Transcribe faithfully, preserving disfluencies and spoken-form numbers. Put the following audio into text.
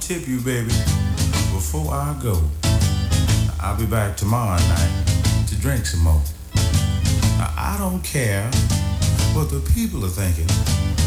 tip you, baby, before I go. I'll be back tomorrow night to drink some more. Now, I don't care what the people are thinking.